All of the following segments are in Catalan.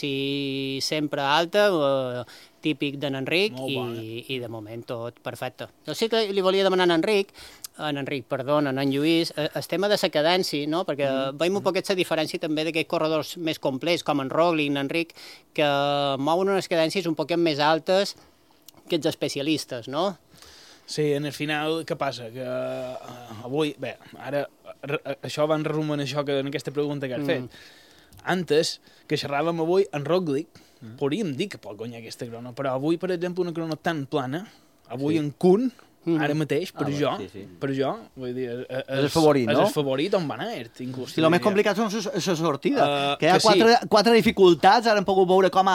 cadència sempre alta, típic d'en Enric, i de moment tot perfecte. Jo sí que li volia demanar a en Lluís, el tema de la cadència, no? Perquè veiem un poquet la diferència també d'aquests corredors més complets, com en Roglic, en Enric, que mouen unes cadències un poquet més altes que els especialistes, no? Sí, en el final, què passa? Que avui, bé, ara, això va en resum en això, en aquesta pregunta que has fet. Antes, que xerràvem avui, en Roglic, podríem dir que pot guanyar aquesta crono, però avui, per exemple, una crono tan plana, avui en Kuhn, ara mateix, per jo, vull dir, és el favorit, no? És el favorit on va anar, inclús. Sí, el més complicat són la sortida, que hi ha quatre dificultats, ara hem pogut veure com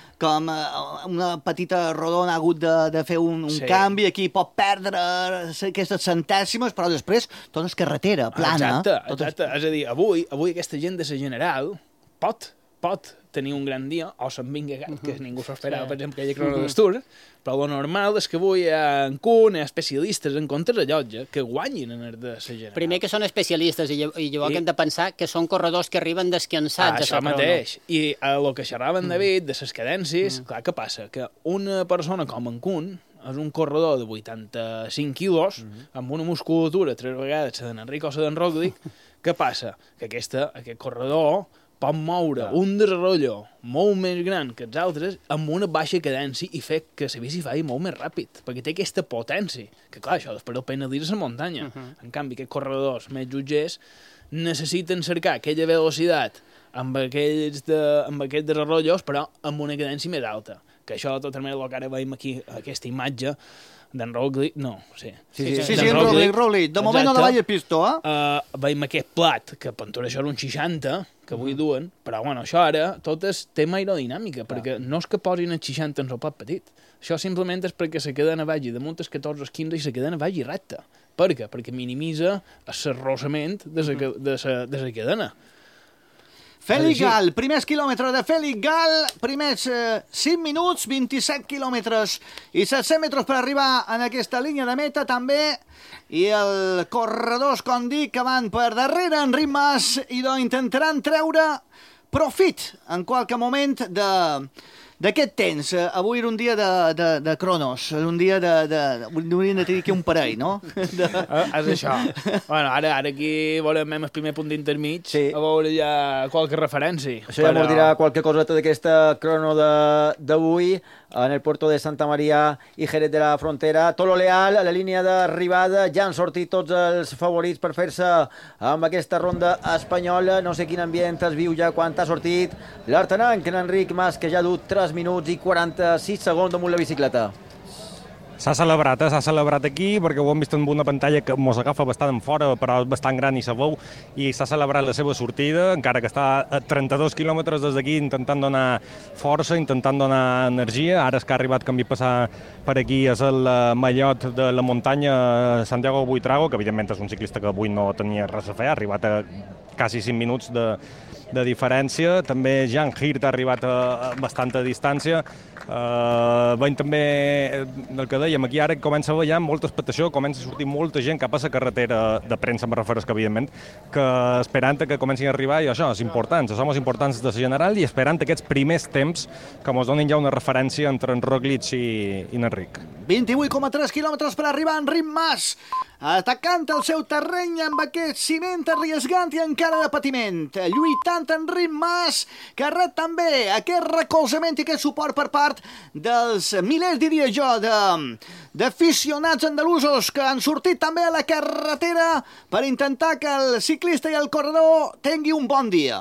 una petita rodona ha hagut de fer un canvi, aquí pot perdre aquestes centèsimes, però després tot és carretera, plana. Exacte, és a dir, avui aquesta gent de la General pot tenir un gran dia, o se'n vinga gat, que ningú s'ho esperava, per exemple, que hi ha crono d'Estur, però el normal és que avui en Kuhn, especialistes en contrarrellotge, que guanyin en el de la General. Primer que són especialistes, i llavors hem de pensar que són corredors que arriben descansats. Això mateix. I el que xerraven David, de les cadències, clar, què passa? Que una persona com en Kuhn és un corredor de 85 quilos, amb una musculatura 3 vegades la d'en Enric o la d'en Roglic. Què passa? Que aquest corredor pot moure un desenvolupament molt més gran que els altres amb una baixa cadència i fer que la bici faci molt més ràpid, perquè té aquesta potència, que clar, això després el penalitza la muntanya. En canvi, aquests corredors més jutgers necessiten cercar aquella velocitat amb aquests desenvolups, però amb una cadència més alta. Que això, de tota manera, el que ara veiem aquí, aquesta imatge d'en Roglic, no, sí. Sí, en Roglic. De moment no davall el pistó, veiem aquest plat, que per això era un 60, que avui duen, però bueno, això ara tot és tema aerodinàmica, perquè no és que posin el 60 en el plat petit. Això simplement és perquè la cadena vagi damunt els 14 o 15 i la cadena vagi recta. Per què? Perquè minimitza l'arrossament de la cadena. Fèlix Gal, primers quilòmetres de Fèlix Gal, primers 5 minuts, 27 quilòmetres i 700 metres per arribar en aquesta línia de meta també, i els corredors, com dic, que van per darrere en ritmes i intentaran treure profit en qualque moment d'aquest temps. Avui era un dia de cronos, un dia hauríem de tenir aquí un parell, no? És això. Bueno, ara aquí veurem el primer punt d'intermig, a veure ja qualque referència. Això ja ens dirà qualque coseta d'aquesta crono d'avui, en el puerto de Santa Maria i Jerez de la Frontera. Tolo Leal, a la línia d'arribada, ja han sortit tots els favorits per fer-se amb aquesta ronda espanyola. No sé quin ambient es viu ja quan ha sortit l'artenanc, en Enric Mas, que ja ha dut 3 minuts i 46 segons damunt la bicicleta. S'ha celebrat aquí, perquè ho hem vist en una pantalla que mos agafa bastant fora, però és bastant gran i se veu, i s'ha celebrat la seva sortida, encara que està a 32 quilòmetres des d'aquí, intentant donar força, intentant donar energia. Ara és que ha arribat canvi passar per aquí, és el mallot de la muntanya Santiago Buitrago, que evidentment és un ciclista que avui no tenia res a fer, ha arribat a quasi 5 minuts de diferència. També Jan Hirt ha arribat a bastanta distància. Veiem també el que dèiem, aquí ara comença a haver ja molta expectació, comença a sortir molta gent cap a la carretera de premsa, me refereix que evidentment, que esperant que comencin a arribar, i això és important, som els importants de la General, i esperant aquests primers temps que ens donin ja una referència entre en Roglic i Enric. 28,3 quilòmetres per arribar en Enric Mas, atacant el seu terreny amb aquest ciment arriesgant i encara de patiment, lluitant Enric Mas, que rep també aquest recolzament i aquest suport per part dels milers, diria jo, d'aficionats andalusos que han sortit també a la carretera per intentar que el ciclista i el corredor tingui un bon dia.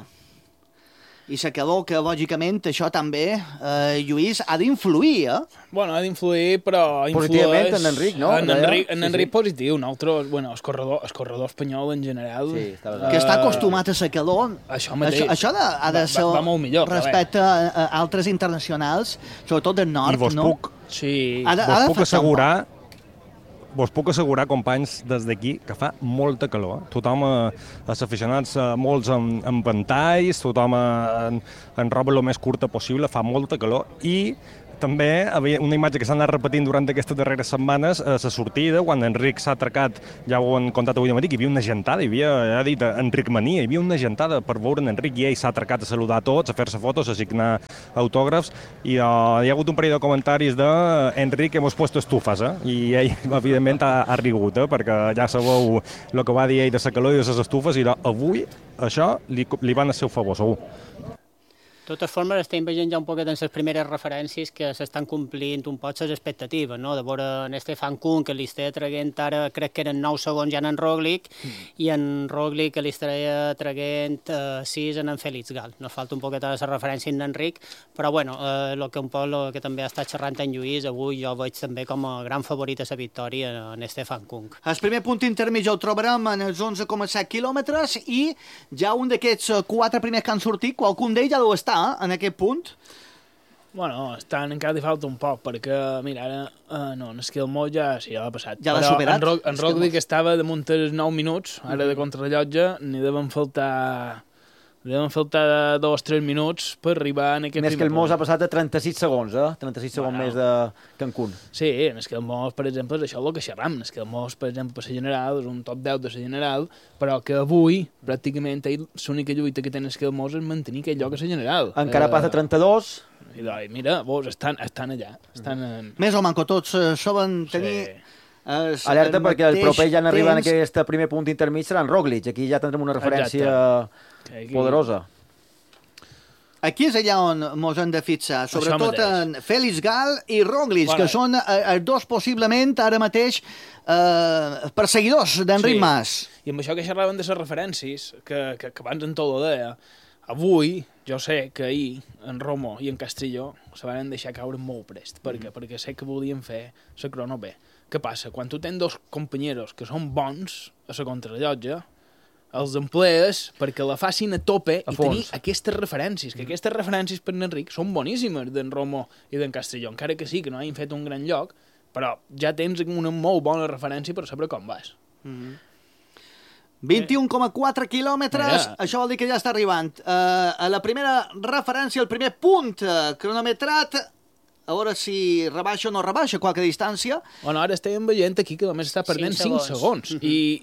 I s'acabó que, lògicament, això també, Lluís, ha d'influir, Bueno, ha d'influir, però positivament en Enric, no? En Enric positiu, nosaltres, bueno, el corredor espanyol en general... Que està acostumat a la calor. Això mateix. Això ha de ser va molt millor, respecte a altres internacionals, sobretot del nord, no? Vos puc assegurar vos puc assegurar, companys, des d'aquí, que fa molta calor. Tothom, els aficionats, molts en ventalls, tothom en roba el més curta possible, fa molta calor, i també una imatge que s'ha anat repetint durant aquestes darreres setmanes, a la sortida, quan Enric s'ha atracat, ja ho han contat avui matí, que hi havia una gentada, ja ha dit Enric Mania, hi havia una gentada per veure en Enric i ell s'ha atracat a saludar a tots, a fer-se fotos, a signar autògrafs, i hi ha hagut un parell de comentaris de Enric, hemos puesto estufes, i ell, evidentment, ha rigut, perquè ja sabeu el que va dir ell de la calor i de les estufes, i avui això li va en el seu favor, segur. De totes formes, estem veient ja un poquet en les primeres referències que s'estan complint un poc les expectatives, no? De veure en Stefan Kuhn, que li està traient ara, crec que eren 9 segons ja en Roglic, i en Roglic que li estaria traient 6 en Félix Gal. Nos falta un poquet de la referència en Enric, però bueno, el que també ha estat xerrant en Lluís, avui jo veig també com a gran favorit a la victòria en Stefan Kuhn. El primer punt intermig el trobarem en els 11,7 quilòmetres i ja un d'aquests 4 primers que han sortit, qualcun d'ells ja deu estar en aquest punt? Bueno, encara li falta un poc, perquè, mira, ara, no, en Esquilmó ja l'ha passat. Ja l'ha superat? En Roglic estava damunt els 9 minuts, ara de contrarrellotge, n'hi deuen faltar 2 o 3 minuts per arribar en aquest primer punt. Esquilmó ha passat a 36 segons, 36 segons més de Cancún. Sí, en Esquilmó, per exemple, és això el que xerram. En Esquilmó, per exemple, per la general, és un top 10 de la general, però que avui, pràcticament, l'única lluita que té en Esquilmó és mantenir aquell lloc a la general. Encara passa 32. I mira, vos, estan allà. Més o manco tots saben tenir... Alerta perquè el proper ja n'arriba en aquest primer punt intermig serà en Roglic. Aquí ja tindrem una referència poderosa. Aquí és allà on ens hem de fixar, sobretot en Félix Gal i Roglic, que són els dos possiblement ara mateix perseguidors d'Enric Mas. I amb això que xerraven de les referències, que abans en tot ho deia, avui jo sé que ahir en Romo i en Castelló se van deixar caure molt prest, perquè sé que volien fer la crono bé. Què passa? Quan tu tens 2 companyeros que són bons a la contrarrellotge, els emplees perquè la facin a tope i tenir aquestes referències, que aquestes referències per Enric són boníssimes d'en Romo i d'en Castelló, encara que sí, que no hagin fet un gran lloc, però ja tens una molt bona referència per saber com vas. 21,4 quilòmetres, això vol dir que ja està arribant. A la primera referència, el primer punt cronometrat, a veure si rebaixa o no rebaixa qualque distància. Bueno, ara estem veient aquí que només està perdent 5 segons.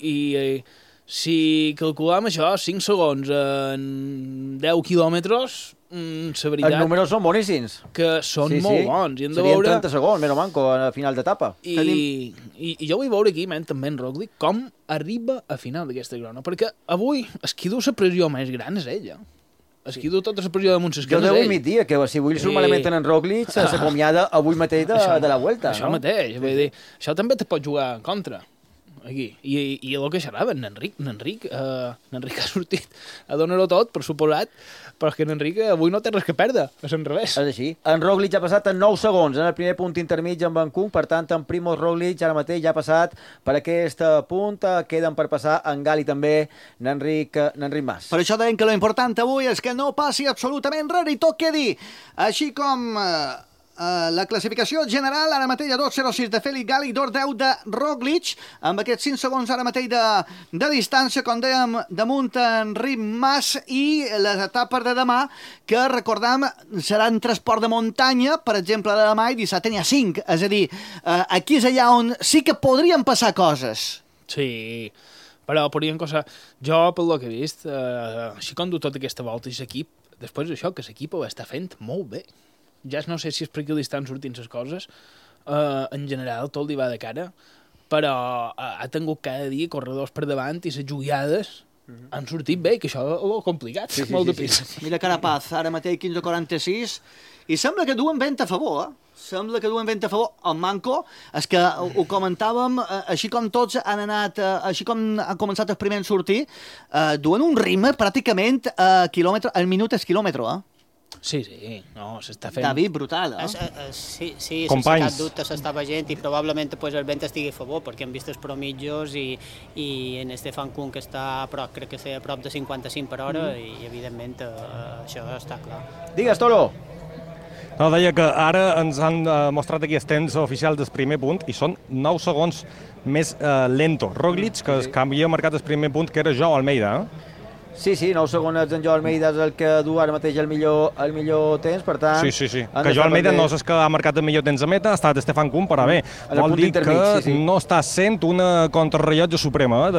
I si calculem això, 5 segons en 10 quilòmetres, la veritat... Els números són boníssims. Que són molt bons. Serien 30 segons, més o manco, a final d'etapa. I jo vull veure aquí, també en Roglic, com arriba a final d'aquesta crono. Perquè avui, el qui du la pressió més gran és ella. El qui du tota la pressió damunt les canes és ell. Jo d'avui migdia, que si avui li surt malament en Roglic, s'acomiada avui mateix de la Vuelta. Això mateix. Vull dir, això també te pot jugar en contra. Aquí. I el que xerraven, Enric ha sortit a donar-ho tot, per suposat, però és que Enric avui no té res que perdre, és en revés. És així. En Roglic ha passat en 9 segons en el primer punt intermig en Vancouver, per tant, en Primož Roglic ara mateix ja ha passat per aquest punt, queden per passar en Gal i també n'Enric Mas. Per això deien que l'important avui és que no passi absolutament res, i tot quedi així com... la classificació general, ara mateix a 2.06 de Félix Gal i 2.10 de Roglic, amb aquests 5 segons ara mateix de distància, com dèiem, damunt Enric Mas, i les etapes de demà, que recordam seran transport de muntanya, per exemple, de demà, i dissabte n'hi ha 5, és a dir, aquí és allà on sí que podrien passar coses. Sí, però podrien coses... Jo, pel que he vist, així com du tota aquesta volta i l'equip, després d'això, que l'equip ho està fent molt bé. Ja no sé si és perquè li estan sortint les coses, en general tot li va de cara, però ha tingut cada dia corredors per davant i les jugades han sortit bé, que això és complicat, molt de pis. Mira Carapaz, ara mateix 15:46, i sembla que duen vent a favor, Sembla que duen vent a favor. El manco és que ho comentàvem, així com tots han anat, així com han començat els primers a sortir, duen un ritme pràcticament al minut és quilòmetre, Sí, no, s'està fent... David, brutal, Sí, sense cap dubte s'està veient i probablement el vent estigui a favor, perquè hem vist els promitjos i en Stefan Kuhn, que està a prop, crec que a prop de 55 per hora, i evidentment això està clar. Digues, Toro. No, deia que ara ens han mostrat aquí els temps oficials del primer punt i són 9 segons més lento. Roglic, que havia marcat el primer punt, que era Jo Almeida, Sí, 9 segons en Jo Almeida és el que du ara mateix el millor temps, per tant... Sí. Que Jo Almeida no és que ha marcat el millor temps a meta, ha estat Stefan Kuhn, però bé, vol dir que no està sent una contrarrellotge suprema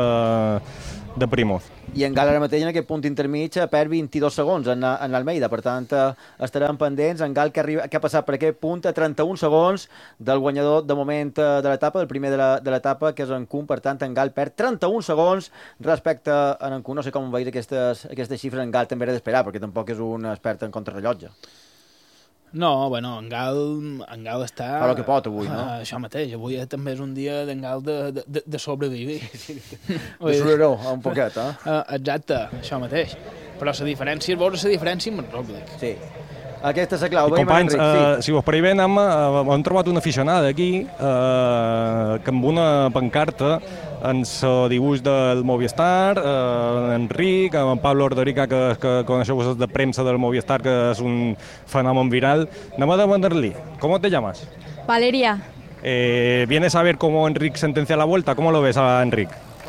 de Primoz. I en Gal ara mateix en aquest punt intermig perd 22 segons en l'Almeida, per tant estarem pendents. En Gal que ha passat per aquest punt a 31 segons del guanyador de moment de l'etapa, del primer de l'etapa, que és en Kuhn, per tant en Gal perd 31 segons respecte a en Kuhn. No sé com veus aquestes xifres. En Gal també era d'esperar, perquè tampoc és un expert en contrarrellotge. No, bueno, en Gal està... Fa el que pot avui, no? Això mateix, avui també és un dia d'en Gal de sobrevivir. De sobreró, un poquet, Exacte, això mateix. Però la diferència és veure la diferència amb el Roglic. Sí. Aquesta és la clau. Companys, si us pareix bé, hem trobat una aficionada aquí que amb una pancarta en el dibuix del Movistar, Enric, en Pablo Ordorica, que coneixeu vosaltres de premsa del Movistar, que és un fenómeno viral. Anem a demanar-li, ¿cómo te llamas? Valeria. ¿Vienes a ver cómo Enric sentencia la vuelta? ¿Cómo lo ves a Enric?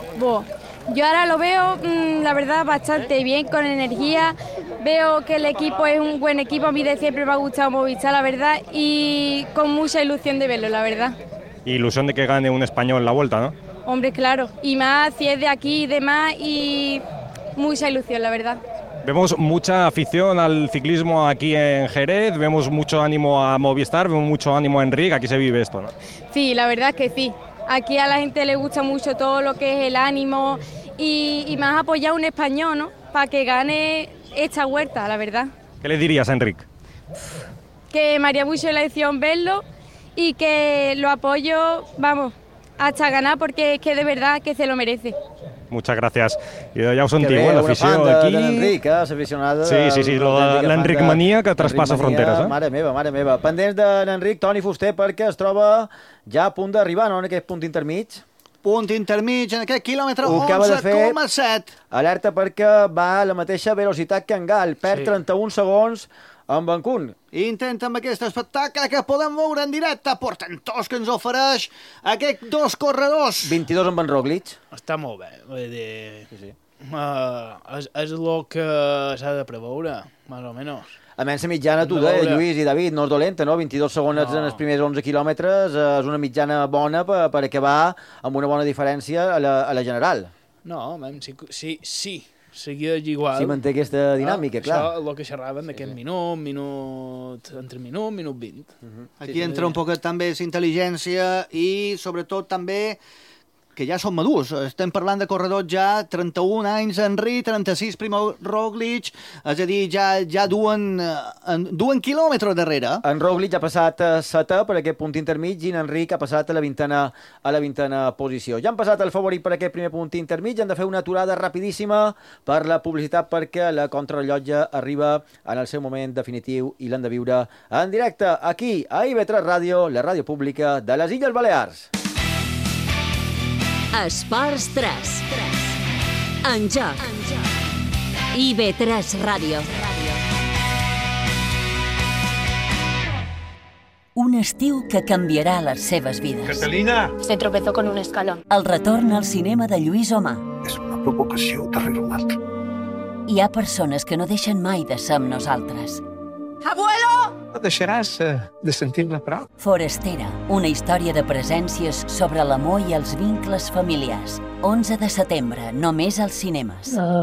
Yo ahora lo veo, la verdad, bastante bien, con energía. Veo que el equipo es un buen equipo. A mí de siempre me ha gustado Movistar, la verdad, y con mucha ilusión de verlo, la verdad. Ilusión de que gane un español la vuelta, ¿no? Hombre, claro. Y más si es de aquí y demás, y mucha ilusión, la verdad. Vemos mucha afición al ciclismo aquí en Jerez, vemos mucho ánimo a Movistar, vemos mucho ánimo a Enric, aquí se vive esto, ¿no? Sí, la verdad es que sí. Aquí a la gente le gusta mucho todo lo que es el ánimo y más apoyar a un español, ¿no? Para que gane esta vuelta, la verdad. ¿Qué le dirías a Enric? Que me haría mucha ilusión verlo y que lo apoyo, vamos, hasta ganar, porque es que de verdad que se lo merece. Muchas gracias. Ja ho sentiu, l'afició aquí... L'Enric, l'aficionada... Sí, l'Enric Mania que traspassa fronteres. Mare meva. Pendents de l'Enric, Toni Fuster, perquè es troba ja a punt d'arribar, no?, en aquest punt intermig. Punt intermig, en aquest quilòmetre 11,7. Alerta perquè va a la mateixa velocitat que en Gal, perd 31 segons amb en Kuhn. Intenta amb aquest espectacle que podem veure en directe, portentós que ens ofereix aquests dos corredors. 22 amb en Roglic. Està molt bé, vull dir... Sí. És el que s'ha de preveure, més o menys. A menys la mitjana, tu, Lluís i David, no és dolenta, no? 22 segons en els primers 11 quilòmetres és una mitjana bona per acabar amb una bona diferència a la general. No, sí. Segueix igual. Si manté aquesta dinàmica, clar. Això és el que xerraven d'aquest minut, entre minut 20. Aquí entra un poquet també l'intel·ligència i sobretot també que ja són madurs. Estem parlant de corredors ja 31 anys, Enric, 36 Primo Roglic, és a dir, ja duen quilòmetres darrere. En Roglic ha passat setè per aquest punt intermig i en Enric ha passat a la vintena posició. Ja han passat el favorit per aquest primer punt intermig, han de fer una aturada rapidíssima per la publicitat perquè la contrarrellotge arriba en el seu moment definitiu i l'han de viure en directe aquí a IB3 Ràdio, la ràdio pública de les Illes Balears. Esports 3. En joc. IB3 Ràdio. Un estiu que canviarà les seves vides. Catalina! Se tropezó con un escalón. El retorn al cinema de Lluís Omar. És una provocació darrere una altra. Hi ha persones que no deixen mai de ser amb nosaltres. ¡Abuelo! No deixaràs de sentir-la prou? Forastera, una història de presències sobre l'amor i els vincles familiars. 11 de setembre, només als cinemes.